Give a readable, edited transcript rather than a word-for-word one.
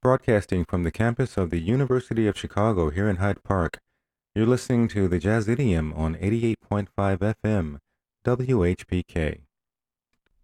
Broadcasting from the campus of the University of Chicago here in Hyde Park, you're listening to the Jazz Idiom on 88.5 FM, WHPK.